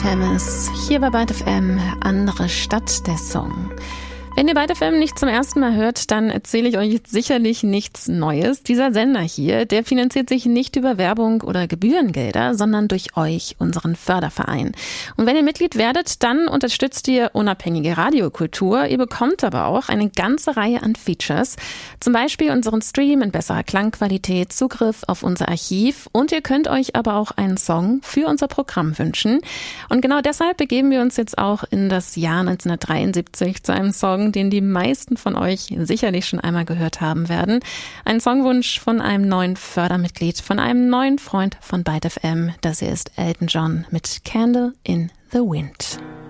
Thames, hier bei Byte FM, andere Stadt, der Song. Wenn ihr Byte FM nicht zum ersten Mal hört, dann erzähle ich euch sicherlich nichts Neues. Dieser Sender hier, der finanziert sich nicht über Werbung oder Gebührengelder, sondern durch euch, unseren Förderverein. Und wenn ihr Mitglied werdet, dann unterstützt ihr unabhängige Radiokultur. Ihr bekommt aber auch eine ganze Reihe an Features. Zum Beispiel unseren Stream in besserer Klangqualität, Zugriff auf unser Archiv und ihr könnt euch aber auch einen Song für unser Programm wünschen. Und genau deshalb begeben wir uns jetzt auch in das Jahr 1973 zu einem Song, den die meisten von euch sicherlich schon einmal gehört haben werden. Ein Songwunsch von einem neuen Fördermitglied, von einem neuen Freund von Byte FM. Das hier ist Elton John mit Candle in the Wind.